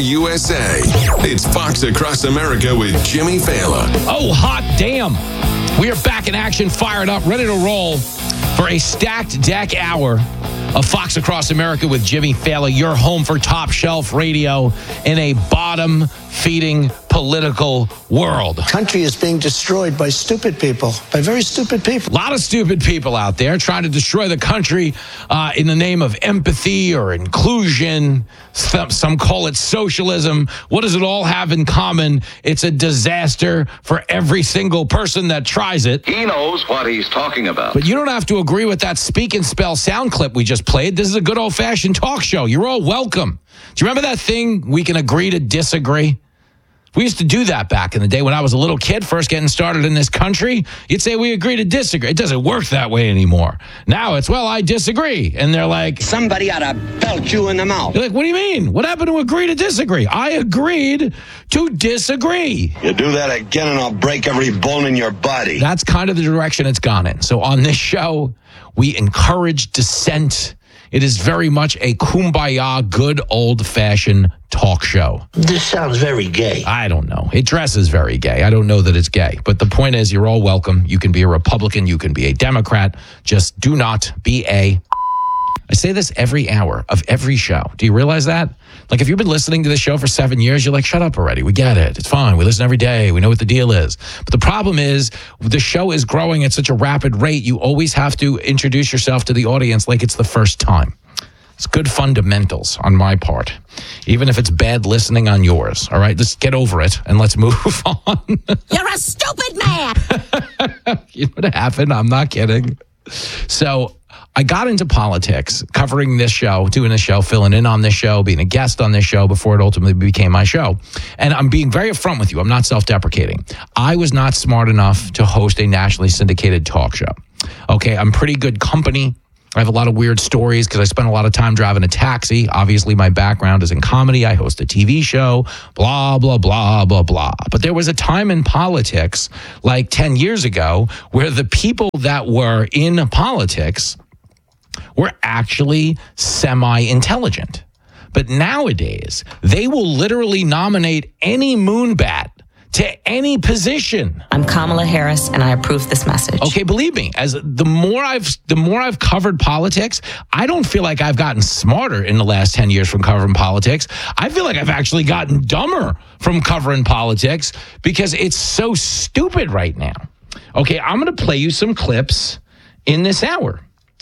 USA. It's Fox Across America with Jimmy Fallon. Oh, hot damn. We are back in action, fired up, ready to roll for a stacked deck hour of Fox Across America with Jimmy Fallon, your home for top shelf radio in a bottom-feeding political world. Country is being destroyed by stupid people, by very stupid people. A lot of stupid people out there trying to destroy the country in the name of empathy or inclusion. Some call it socialism. What does it all have in common? It's a disaster for every single person that tries it. He knows what he's talking about. But you don't have to agree with that speak and spell sound clip we just played. This is a good old-fashioned talk show. You're all welcome. Do you remember that thing, we can agree to disagree? We used to do that back in the day when I was a little kid, first getting started in this country. You'd say, we agree to disagree. It doesn't work that way anymore. Now it's, well, I disagree. And they're like, somebody ought to belt you in the mouth. You're like, what do you mean? What happened to agree to disagree? I agreed to disagree. You do that again and I'll break every bone in your body. That's kind of the direction it's gone in. So on this show, we encourage dissent. It is very much a kumbaya, good old-fashioned talk show. This sounds very gay. I don't know. It dresses very gay. I don't know that it's gay. But the point is, you're all welcome. You can be a Republican. You can be a Democrat. Just do not be a... I say this every hour of every show. Do you realize that? Like, if you've been listening to this show for 7 years, you're like, shut up already. We get it. It's fine. We listen every day. We know what the deal is. But the problem is, the show is growing at such a rapid rate, you always have to introduce yourself to the audience like it's the first time. It's good fundamentals on my part, even if it's bad listening on yours. All right, just get over it and let's move on. You're a stupid man. You know what happened? I'm not kidding. So I got into politics, covering this show, doing this show, filling in on this show, being a guest on this show before it ultimately became my show. And I'm being very upfront with you. I'm not self-deprecating. I was not smart enough to host a nationally syndicated talk show. Okay, I'm pretty good company. I have a lot of weird stories because I spent a lot of time driving a taxi. Obviously, my background is in comedy. I host a TV show, blah, blah, blah, blah, blah. But there was a time in politics, like 10 years ago, where the people that were in politics were actually semi-intelligent. But nowadays, they will literally nominate any moonbat to any position. I'm Kamala Harris, and I approve this message. Okay, believe me, as the more I've covered politics, I don't feel like I've gotten smarter in the last 10 years from covering politics. I feel like I've actually gotten dumber from covering politics because it's so stupid right now. Okay, I'm going to play you some clips in this hour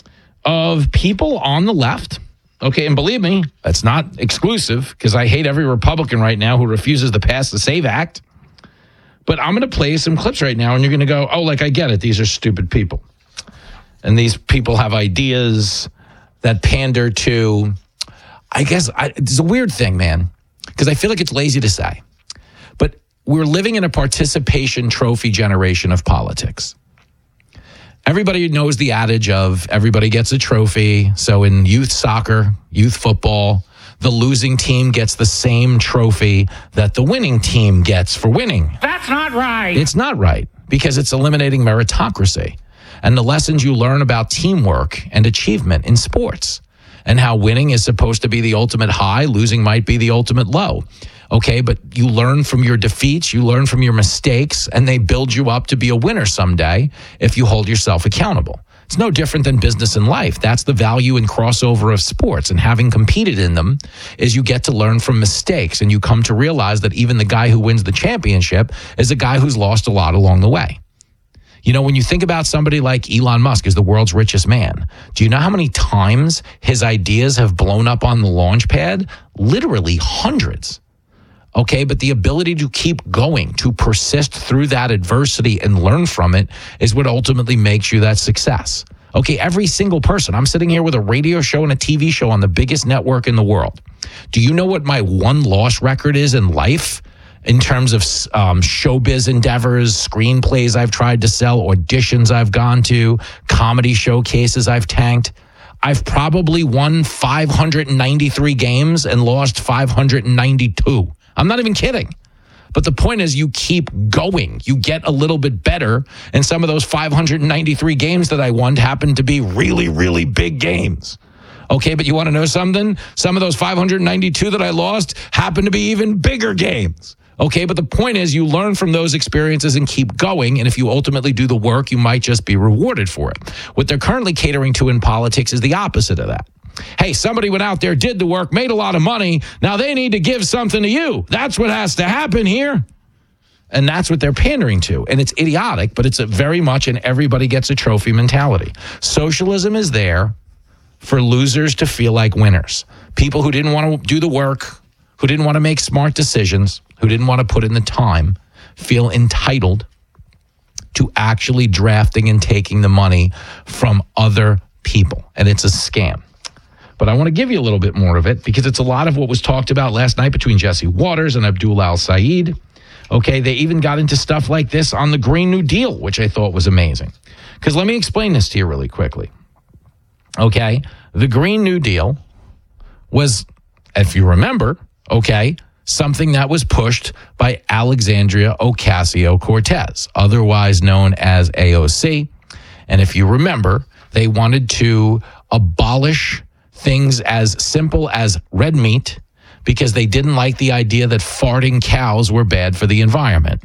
of people on the left. Okay, and believe me, that's not exclusive because I hate every Republican right now who refuses to pass the SAVE Act. But I'm going to play some clips right now, and you're going to go, oh, like, I get it. These are stupid people. And these people have ideas that pander to, I guess, it's a weird thing, man, because I feel like it's lazy to say. But we're living in a participation trophy generation of politics. Everybody knows the adage of everybody gets a trophy. So in youth soccer, youth football, the losing team gets the same trophy that the winning team gets for winning. That's not right. It's not right because it's eliminating meritocracy and the lessons you learn about teamwork and achievement in sports and how winning is supposed to be the ultimate high, losing might be the ultimate low. Okay, but you learn from your defeats, you learn from your mistakes, and they build you up to be a winner someday if you hold yourself accountable. It's no different than business and life. That's the value and crossover of sports. And having competed in them is you get to learn from mistakes and you come to realize that even the guy who wins the championship is a guy who's lost a lot along the way. You know, when you think about somebody like Elon Musk is the world's richest man, do you know how many times his ideas have blown up on the launch pad? Literally hundreds. Okay, but the ability to keep going, to persist through that adversity and learn from it is what ultimately makes you that success. Okay, every single person. I'm sitting here with a radio show and a TV show on the biggest network in the world. Do you know what my one-loss record is in life in terms of showbiz endeavors, screenplays I've tried to sell, auditions I've gone to, comedy showcases I've tanked? I've probably won 593 games and lost 592. I'm not even kidding. But the point is you keep going. You get a little bit better. And some of those 593 games that I won happened to be really, really big games. Okay, but you want to know something? Some of those 592 that I lost happen to be even bigger games. Okay, but the point is you learn from those experiences and keep going. And if you ultimately do the work, you might just be rewarded for it. What they're currently catering to in politics is the opposite of that. Hey, somebody went out there, did the work, made a lot of money. Now they need to give something to you. That's what has to happen here. And that's what they're pandering to. And it's idiotic, but it's a very much an everybody gets a trophy mentality. Socialism is there for losers to feel like winners. People who didn't want to do the work, who didn't want to make smart decisions, who didn't want to put in the time, feel entitled to actually drafting and taking the money from other people. And it's a scam. But I want to give you a little bit more of it because it's a lot of what was talked about last night between Jesse Waters and Abdul Al-Sayed. Okay, they even got into stuff like this on the Green New Deal, which I thought was amazing. Because let me explain this to you really quickly. Okay, the Green New Deal was, if you remember, okay, something that was pushed by Alexandria Ocasio-Cortez, otherwise known as AOC. And if you remember, they wanted to abolish things as simple as red meat because they didn't like the idea that farting cows were bad for the environment.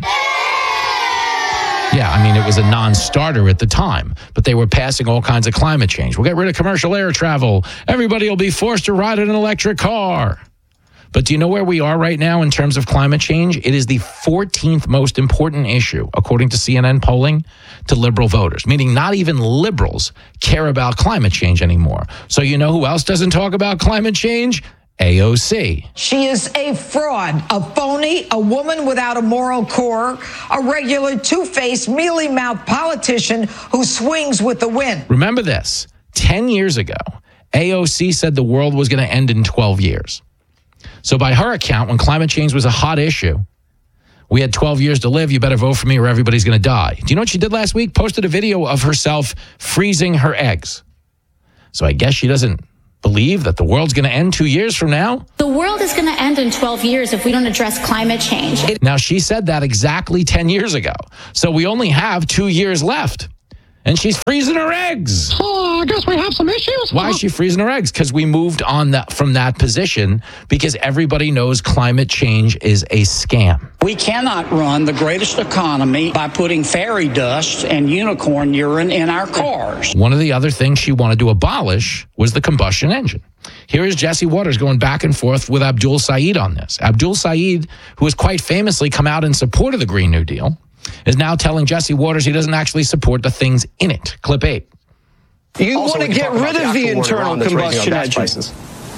Yeah, I mean, it was a non-starter at the time, but they were passing all kinds of climate change. We'll get rid of commercial air travel. Everybody will be forced to ride in an electric car. But do you know where we are right now in terms of climate change? It is the 14th most important issue, according to CNN polling, to liberal voters, meaning not even liberals care about climate change anymore. So you know who else doesn't talk about climate change? AOC. She is a fraud, a phony, a woman without a moral core, a regular two-faced, mealy-mouthed politician who swings with the wind. Remember this, 10 years ago, AOC said the world was going to end in 12 years. So by her account, when climate change was a hot issue, we had 12 years to live, you better vote for me or everybody's going to die. Do you know what she did last week? Posted a video of herself freezing her eggs. So I guess she doesn't believe that the world's going to end 2 years from now? The world is going to end in 12 years if we don't address climate change. Now, she said that exactly 10 years ago. So we only have 2 years left. And she's freezing her eggs. Oh, I guess we have some issues. Why is she freezing her eggs? Because we moved on from that position because everybody knows climate change is a scam. We cannot run the greatest economy by putting fairy dust and unicorn urine in our cars. One of the other things she wanted to abolish was the combustion engine. Here is Jesse Waters going back and forth with Abdul Sayed on this. Abdul Sayed, who has quite famously come out in support of the Green New Deal, is now telling Jesse Waters he doesn't actually support the things in it. Clip 8. You want to get rid of the internal combustion engines.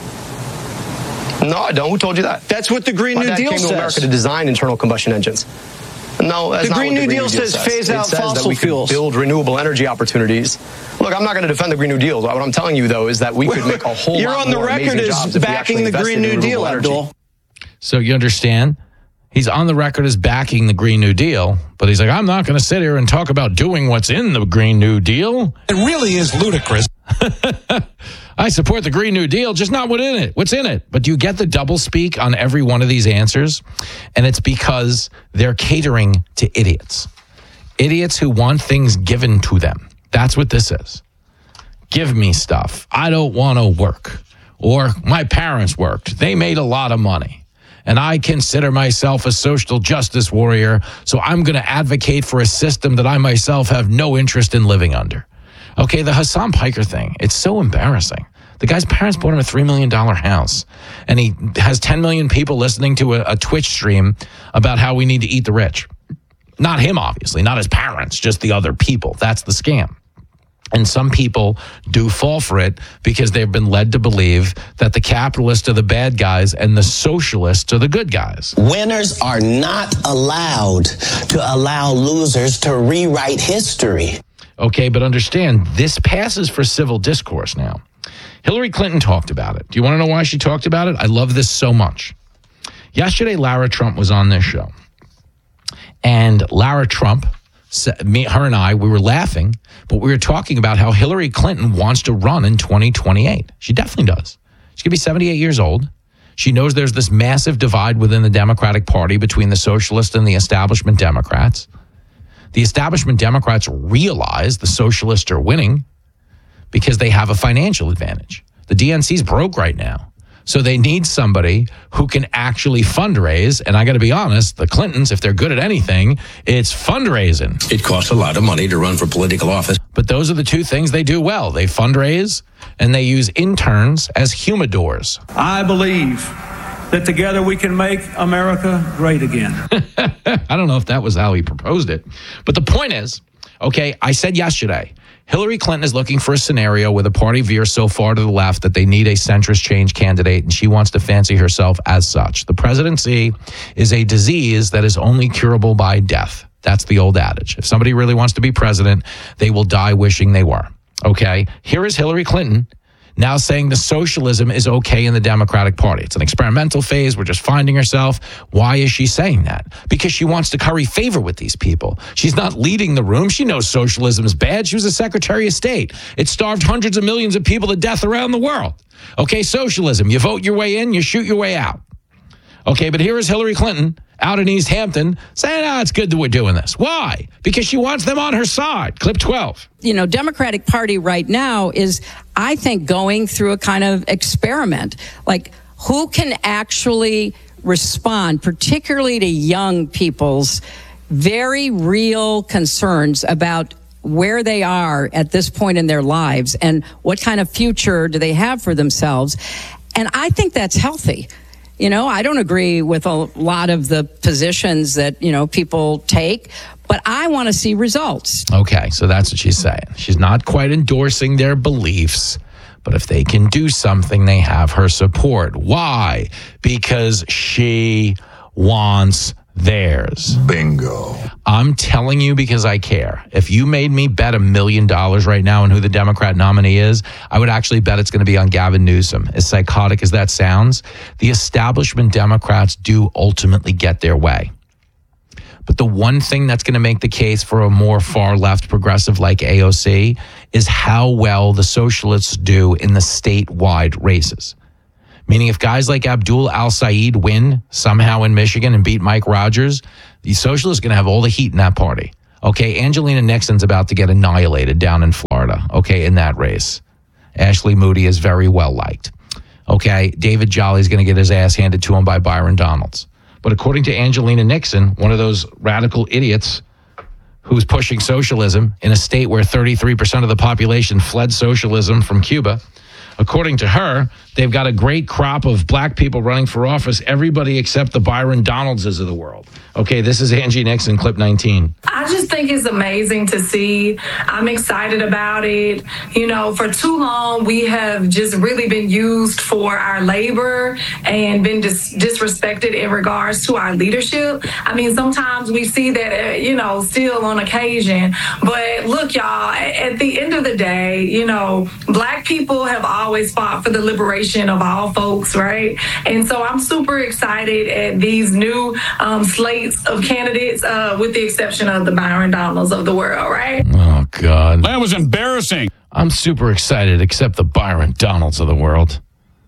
No, I don't. Who told you that? That's what the Green New Deal came says. to America to design internal combustion engines. No, that's the not Green what New Deal says phase out fossil that we fuels. Could build renewable energy opportunities. Look, I'm not going to defend the Green New Deal. What I'm telling you, though, is that we could make a whole You're lot on the more record as backing the Green New Deal, Abdul. So you understand? He's on the record as backing the Green New Deal, but he's like, I'm not going to sit here and talk about doing what's in the Green New Deal. It really is ludicrous. I support the Green New Deal, just not what's in it. But do you get the double speak on every one of these answers? And it's because they're catering to idiots. Idiots who want things given to them. That's what this is. Give me stuff. I don't want to work. Or my parents worked. They made a lot of money. And I consider myself a social justice warrior, so I'm going to advocate for a system that I myself have no interest in living under. Okay, the Hassan Piker thing, it's so embarrassing. The guy's parents bought him a $3 million house, and he has 10 million people listening to a Twitch stream about how we need to eat the rich. Not him, obviously, not his parents, just the other people. That's the scam. And some people do fall for it because they've been led to believe that the capitalists are the bad guys and the socialists are the good guys. Winners are not allowed to allow losers to rewrite history. Okay, but understand, this passes for civil discourse now. Hillary Clinton talked about it. Do you want to know why she talked about it? I love this so much. Yesterday, Lara Trump was on this show. And Lara Trump, her and I, we were laughing, but we were talking about how Hillary Clinton wants to run in 2028. She definitely does. She's going to be 78 years old. She knows there's this massive divide within the Democratic Party between the socialists and the establishment Democrats. The establishment Democrats realize the socialists are winning because they have a financial advantage. The DNC's broke right now. So they need somebody who can actually fundraise. And I got to be honest, the Clintons, if they're good at anything, it's fundraising. It costs a lot of money to run for political office. But those are the two things they do well. They fundraise and they use interns as humidors. I believe that together we can make America great again. I don't know if that was how he proposed it. But the point is, okay, I said yesterday, Hillary Clinton is looking for a scenario where the party veers so far to the left that they need a centrist change candidate, and she wants to fancy herself as such. The presidency is a disease that is only curable by death. That's the old adage. If somebody really wants to be president, they will die wishing they were. Okay? Here is Hillary Clinton now saying the socialism is okay in the Democratic Party. It's an experimental phase. We're just finding herself. Why is she saying that? Because she wants to curry favor with these people. She's not leading the room. She knows socialism is bad. She was a Secretary of State. It starved hundreds of millions of people to death around the world. Okay, socialism. You vote your way in, you shoot your way out. Okay, but here is Hillary Clinton out in East Hampton saying, it's good that we're doing this. Why? Because she wants them on her side. Clip 12. Democratic Party right now is, I think, going through a kind of experiment. Like, who can actually respond, particularly to young people's very real concerns about where they are at this point in their lives and what kind of future do they have for themselves. And I think that's healthy. I don't agree with a lot of the positions that, people take, but I want to see results. Okay, so that's what she's saying. She's not quite endorsing their beliefs, but if they can do something, they have her support. Why? Because she wants theirs. Bingo. I'm telling you because I care. If you made me bet $1 million right now on who the Democrat nominee is, I would actually bet it's going to be on Gavin Newsom. As psychotic as that sounds, the establishment Democrats do ultimately get their way. But the one thing that's going to make the case for a more far-left progressive like AOC is how well the socialists do in the statewide races. Meaning if guys like Abdul Al-Sayed win somehow in Michigan and beat Mike Rogers, the socialists are going to have all the heat in that party. Okay, Angelina Nixon's about to get annihilated down in Florida, okay, in that race. Ashley Moody is very well liked. Okay, David Jolly's going to get his ass handed to him by Byron Donalds. But according to Angelina Nixon, one of those radical idiots who's pushing socialism in a state where 33% of the population fled socialism from Cuba, according to her, they've got a great crop of black people running for office, everybody except the Byron Donaldses of the world. Okay, this is Angie Nixon, clip 19. I just think it's amazing to see. I'm excited about it. For too long, we have just really been used for our labor and been disrespected in regards to our leadership. I mean, sometimes we see that, still on occasion. But look, y'all, at the end of the day, black people have always fought for the liberation of all folks, right? And so I'm super excited at these new slates of candidates, with the exception of the Byron Donalds of the world, right? Oh, God. That was embarrassing. I'm super excited, except the Byron Donalds of the world.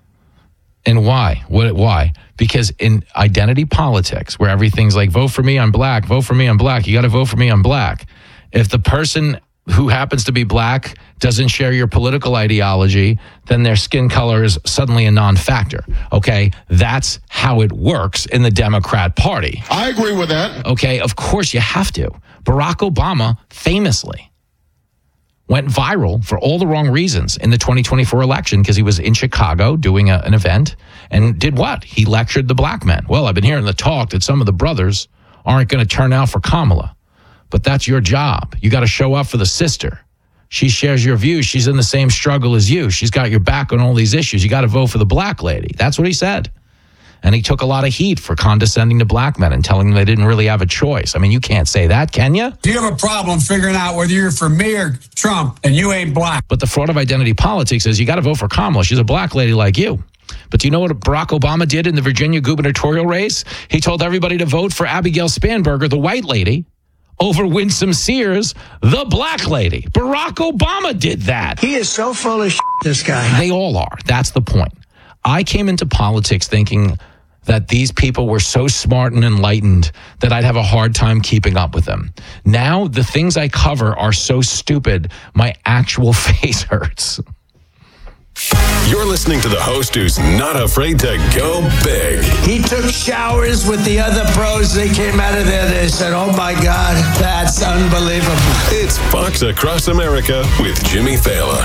And why? Why? Because in identity politics, where everything's like, vote for me, I'm black, vote for me, I'm black, you got to vote for me, I'm black. If the person who happens to be black doesn't share your political ideology, then their skin color is suddenly a non-factor. Okay, that's how it works in the Democrat Party. I agree with that. Okay, of course you have to. Barack Obama famously went viral for all the wrong reasons in the 2024 election because he was in Chicago doing an event and did what? He lectured the black men. Well, I've been hearing the talk that some of the brothers aren't going to turn out for Kamala. But that's your job. You got to show up for the sister. She shares your views. She's in the same struggle as you. She's got your back on all these issues. You got to vote for the black lady. That's what he said. And he took a lot of heat for condescending to black men and telling them they didn't really have a choice. I mean, you can't say that, can you? Do you have a problem figuring out whether you're for me or Trump and you ain't black? But the fraud of identity politics is you got to vote for Kamala. She's a black lady like you. But do you know what Barack Obama did in the Virginia gubernatorial race? He told everybody to vote for Abigail Spanberger, the white lady, over Winsome Sears, the black lady. Barack Obama did that. He is so full of shit, this guy. They all are. That's the point. I came into politics thinking that these people were so smart and enlightened that I'd have a hard time keeping up with them. Now, the things I cover are so stupid, my actual face hurts. You're listening to the host who's not afraid to go big. He took showers with the other pros. They came out of there. They said, oh, my God, that's unbelievable. It's Fox Across America with Jimmy Fallon.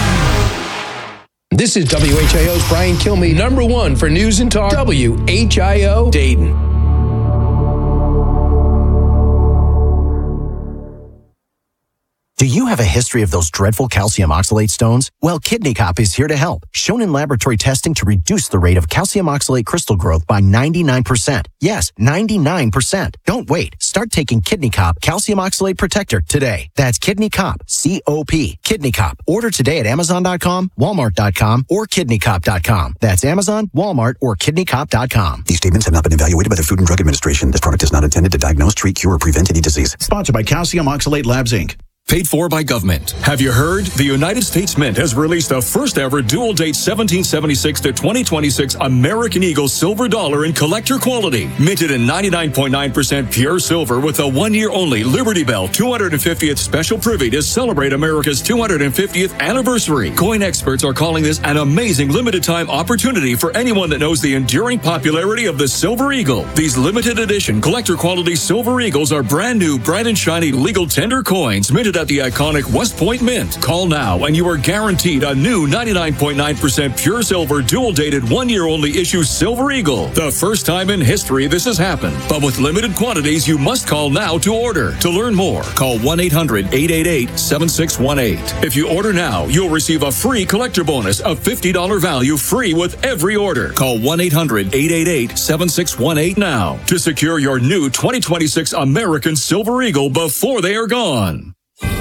This is WHIO's Brian Kilmeade, number one for news and talk, WHIO Dayton. Do you have a history of those dreadful calcium oxalate stones? Well, Kidney Cop is here to help. Shown in laboratory testing to reduce the rate of calcium oxalate crystal growth by 99%. Yes, 99%. Don't wait. Start taking Kidney Cop Calcium Oxalate Protector today. That's Kidney Cop, C-O-P. Kidney Cop. Order today at Amazon.com, Walmart.com, or KidneyCop.com. That's Amazon, Walmart, or KidneyCop.com. These statements have not been evaluated by the Food and Drug Administration. This product is not intended to diagnose, treat, cure, or prevent any disease. Sponsored by Calcium Oxalate Labs, Inc. Paid for by government. Have you heard? The United States Mint has released the first ever dual date 1776 to 2026 American Eagle silver dollar in collector quality. Minted in 99.9% pure silver with a 1 year only Liberty Bell 250th special privy to celebrate America's 250th anniversary. Coin experts are calling this an amazing limited time opportunity for anyone that knows the enduring popularity of the Silver Eagle. These limited edition collector quality Silver Eagles are brand new, bright and shiny legal tender coins minted at the iconic West Point Mint. Call now and you are guaranteed a new 99.9% pure silver dual dated 1 year only issue Silver Eagle. The first time in history this has happened, but with limited quantities you must call now to order. To learn more, call 1-800-888-7618. If you order now, you'll receive a free collector bonus of $50 value free with every order. Call 1-800-888-7618 now to secure your new 2026 American Silver Eagle before they are gone.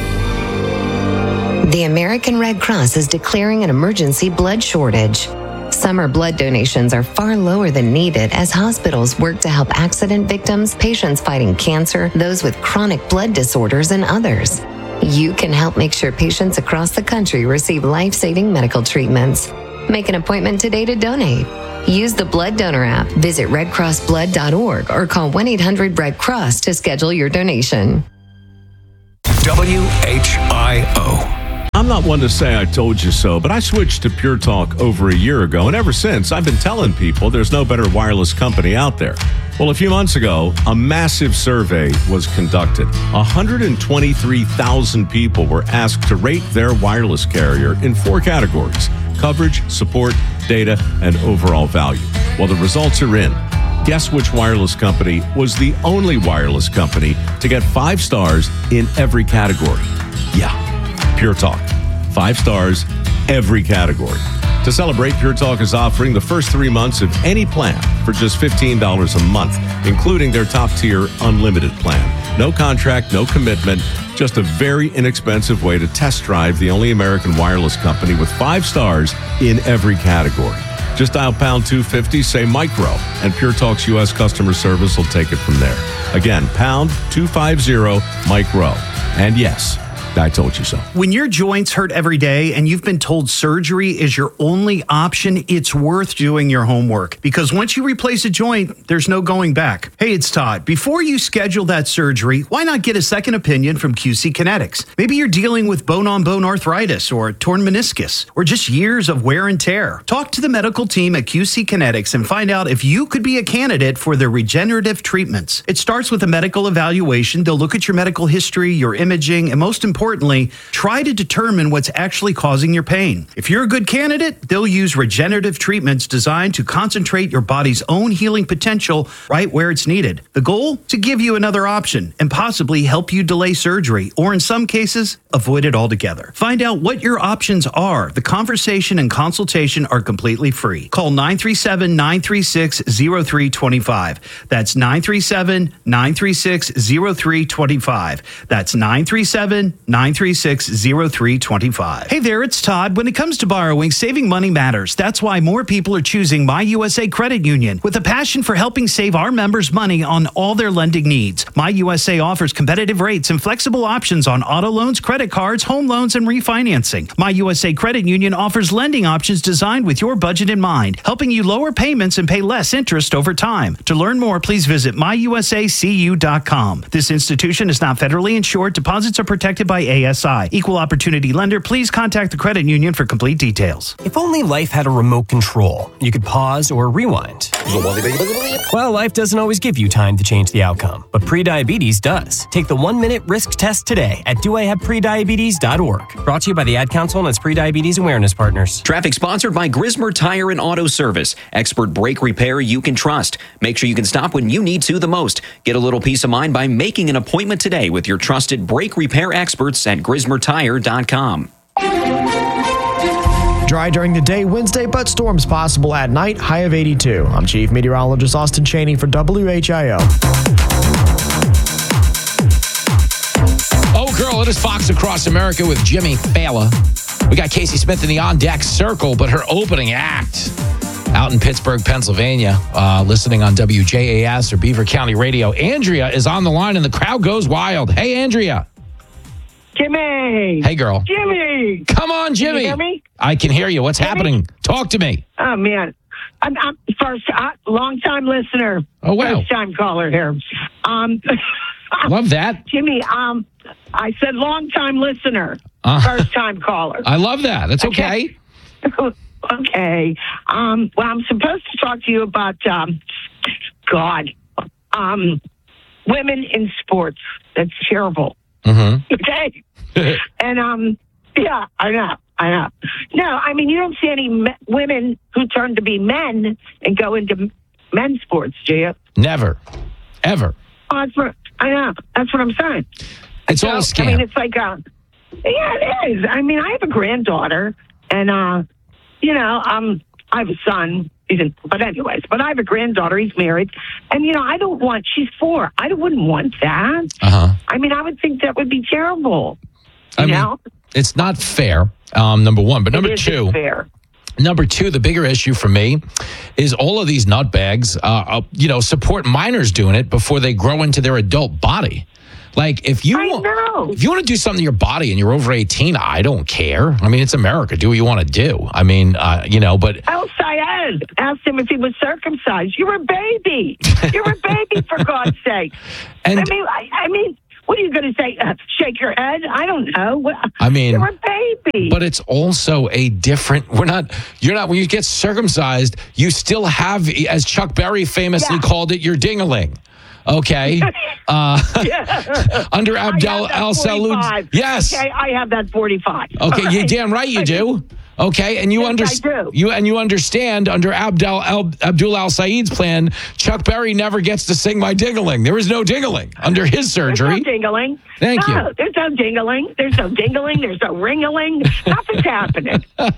The American Red Cross is declaring an emergency blood shortage. Summer blood donations are far lower than needed as hospitals work to help accident victims, patients fighting cancer, those with chronic blood disorders, and others. You can help make sure patients across the country receive life-saving medical treatments. Make an appointment today to donate. Use the Blood Donor app, visit redcrossblood.org, or call 1-800-RED-CROSS to schedule your donation. WHIO. I'm not one to say I told you so, but I switched to Pure Talk over a year ago, and ever since, I've been telling people there's no better wireless company out there. Well, a few months ago, a massive survey was conducted. 123,000 people were asked to rate their wireless carrier in 4 categories: coverage, support, data, and overall value. Well, the results are in. Guess which wireless company was the only wireless company to get 5 stars in every category? Yeah, Pure Talk. 5 stars, every category. To celebrate, Pure Talk is offering the first 3 months of any plan for just $15 a month, including their top-tier unlimited plan. No contract, no commitment, just a very inexpensive way to test drive the only American wireless company with 5 stars in every category. Just dial pound 250, say micro, and Pure Talk's U.S. customer service will take it from there. Again, pound 250 micro. And yes, I told you so. When your joints hurt every day and you've been told surgery is your only option, it's worth doing your homework, because once you replace a joint, there's no going back. Hey, it's Todd. Before you schedule that surgery, why not get a second opinion from QC Kinetics? Maybe you're dealing with bone-on-bone arthritis or torn meniscus or just years of wear and tear. Talk to the medical team at QC Kinetics and find out if you could be a candidate for their regenerative treatments. It starts with a medical evaluation. They'll look at your medical history, your imaging, and most importantly, try to determine what's actually causing your pain. If you're a good candidate, they'll use regenerative treatments designed to concentrate your body's own healing potential right where it's needed. The goal? To give you another option and possibly help you delay surgery, or in some cases, avoid it altogether. Find out what your options are. The conversation and consultation are completely free. Call 937-936-0325. That's 937-936-0325. That's 937-936-0325. Hey there, it's Todd. When it comes to borrowing, saving money matters. That's why more people are choosing My USA Credit Union with a passion for helping save our members money on all their lending needs. My USA offers competitive rates and flexible options on auto loans, credit cards, home loans, and refinancing. My USA Credit Union offers lending options designed with your budget in mind, helping you lower payments and pay less interest over time. To learn more, please visit myusacu.com. This institution is not federally insured. Deposits are protected by ASI. Equal opportunity lender. Please contact the credit union for complete details. If only life had a remote control, you could pause or rewind. Well, life doesn't always give you time to change the outcome, but prediabetes does. Take the 1-minute risk test today at doihaveprediabetes.org. Brought to you by the Ad Council and its prediabetes awareness partners. Traffic sponsored by Grismer Tire and Auto Service. Expert brake repair you can trust. Make sure you can stop when you need to the most. Get a little peace of mind by making an appointment today with your trusted brake repair experts at GrismerTire.com. Dry during the day Wednesday, but storms possible at night, high of 82. I'm Chief Meteorologist Austin Chaney for WHIO. Oh, girl, it is Fox Across America with Jimmy Fallon. We got Casey Smith in the on-deck circle, but her opening act out in Pittsburgh, Pennsylvania, listening on WJAS or Beaver County Radio. Andrea is on the line, and the crowd goes wild. Hey, Andrea. Jimmy. Hey, girl. Jimmy. Come on, Jimmy. Can you hear me? I can hear you. What's happening? Talk to me. Oh, man. I'm long-time listener. Oh, wow. First-time caller here. Love that. Jimmy, I said long-time listener. First-time caller. I love that. That's okay. Okay. Well, I'm supposed to talk to you about, women in sports. That's terrible. Mm-hmm. Okay. And, yeah, I know. No, I mean, you don't see any women who turn to be men and go into men's sports, do you? Never. Ever. Oh, I know. That's what I'm saying. It's all a scam. I mean, it's like, yeah, it is. I mean, I have a granddaughter, and, I have a son. But I have a granddaughter. He's married. And, she's 4. I wouldn't want that. Uh-huh. I mean, I would think that would be terrible. You know? It's not fair, number one. But number two, fair. Number two, the bigger issue for me is all of these nutbags, support minors doing it before they grow into their adult body. Like, if you want to do something to your body and you're over 18, I don't care. I mean, it's America. Do what you want to do. I mean, but... El Sayed asked him if he was circumcised. You're a baby. You're a baby, for God's sake. And I mean, what are you going to say? Shake your head? I don't know. I mean... You're a baby. But it's also a different... when you get circumcised, you still have, as Chuck Berry famously called it, your ding-a-ling. Okay. Under Abdel Al-Salud. Yes. Okay, I have that 45. Okay, you're damn right you do. Okay, and you understand. You understand under Abdul Al-Said's plan, Chuck Berry never gets to sing my ding-a-ling. There is no ding-a-ling under his surgery. There's no ding-a-ling. Thank you. There's no ding-a-ling. There's no ding-a-ling. There's no ring-a-ling. Nothing's happening. But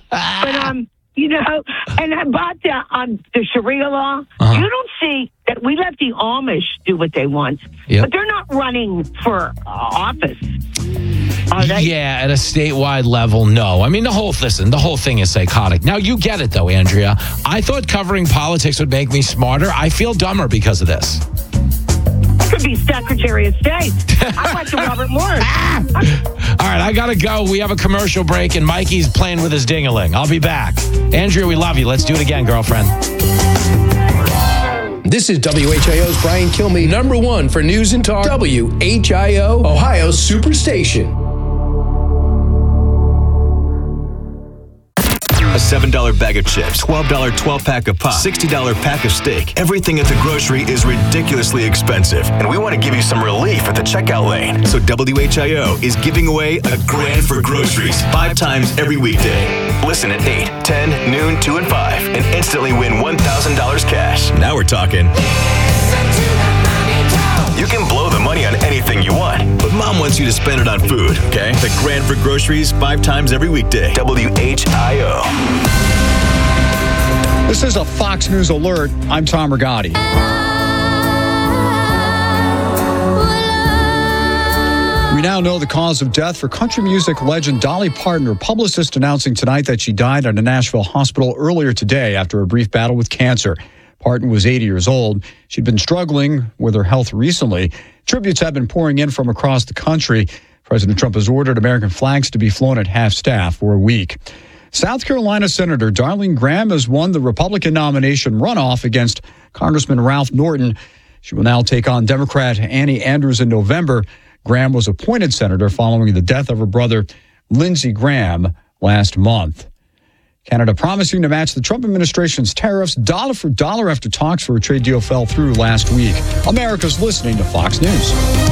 and about the Sharia law, you don't see that we let the Amish do what they want, but they're not running for office. Are they? Yeah, at a statewide level, no. I mean, the whole thing is psychotic. Now, you get it, though, Andrea. I thought covering politics would make me smarter. I feel dumber because of this. I could be Secretary of State. I went to Robert Morris. All right, I got to go. We have a commercial break, and Mikey's playing with his ding-a-ling. I'll be back. Andrea, we love you. Let's do it again, girlfriend. This is WHIO's Brian Kilmeade, number one for news and talk. WHIO, Ohio's Superstation. A $7 bag of chips, $12 12-pack of pop, $60 pack of steak. Everything at the grocery is ridiculously expensive, and we want to give you some relief at the checkout lane. So WHIO is giving away $1,000 for groceries 5 times every weekday. Listen at 8, 10, noon, 2, and 5, and instantly win $1,000 cash. Now we're talking. You can blow the money on anything you want, but Mom wants you to spend it on food, okay? $1,000 for groceries 5 times every weekday. WHIO. This is a Fox News alert. I'm Tom Rigotti. We now know the cause of death for country music legend Dolly Parton. Her publicist announcing tonight that she died at a Nashville hospital earlier today after a brief battle with cancer. Parton was 80 years old. She'd been struggling with her health recently. Tributes have been pouring in from across the country. President Trump has ordered American flags to be flown at half-staff for a week. South Carolina Senator Darlene Graham has won the Republican nomination runoff against Congressman Ralph Norton. She will now take on Democrat Annie Andrews in November. Graham was appointed senator following the death of her brother, Lindsey Graham, last month. Canada promising to match the Trump administration's tariffs dollar for dollar after talks for a trade deal fell through last week. America's listening to Fox News.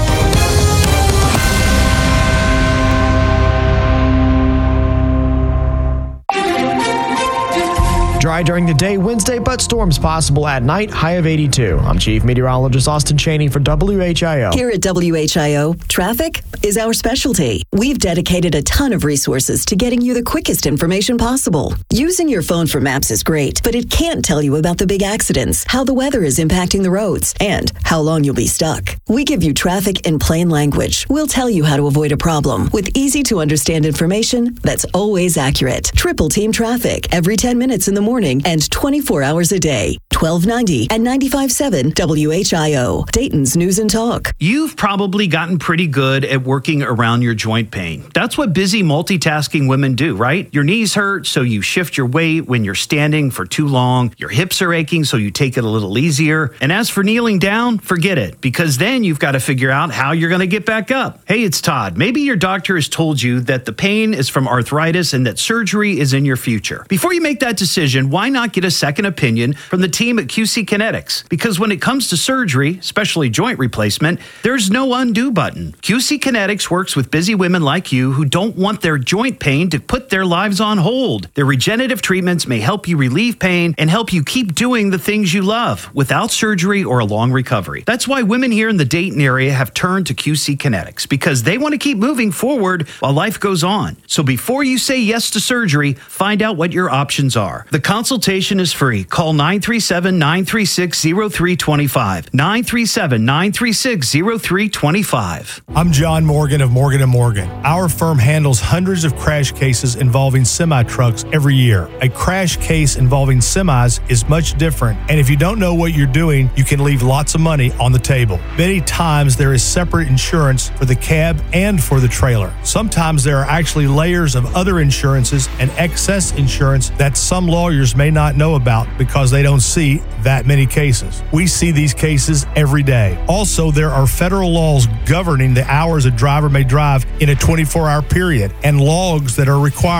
Dry during the day Wednesday, but storms possible at night, high of 82. I'm Chief Meteorologist Austin Chaney for WHIO. Here at WHIO, traffic is our specialty. We've dedicated a ton of resources to getting you the quickest information possible. Using your phone for maps is great, but it can't tell you about the big accidents, how the weather is impacting the roads, and how long you'll be stuck. We give you traffic in plain language. We'll tell you how to avoid a problem with easy-to-understand information that's always accurate. Triple Team Traffic every 10 minutes in the morning and 24 hours a day. 1290 and 95.7 WHIO, Dayton's News and Talk. You've probably gotten pretty good at working around your joint pain. That's what busy multitasking women do, right? Your knees hurt, so you shift your weight when you're standing for too long. Your hips are aching, so you take it a little easier. And as for kneeling down, forget it, because then you've got to figure out how you're going to get back up. Hey, it's Todd. Maybe your doctor has told you that the pain is from arthritis and that surgery is in your future. Before you make that decision, why not get a second opinion from the team at QC Kinetics? Because when it comes to surgery, especially joint replacement, there's no undo button. QC Kinetics works with busy women like you who don't want their joint pain to put their lives on hold. Their regenerative treatments may help you relieve pain and help you keep doing the things you love without surgery or a long recovery. That's why women here in the Dayton area have turned to QC Kinetics, because they want to keep moving forward while life goes on. So before you say yes to surgery, find out what your options are. The consultation is free. Call 937-936-0325. 937-936-0325. I'm John Morgan of Morgan & Morgan. Our firm handles hundreds of crash cases involving semi-trucks every year. A crash case involving semis is much different, and if you don't know what you're doing, you can leave lots of money on the table. Many times there is separate insurance for the cab and for the trailer. Sometimes there are actually layers of other insurances and excess insurance that some lawyers may not know about because they don't see that many cases. We see these cases every day. Also, there are federal laws governing the hours a driver may drive in a 24-hour period and logs that are required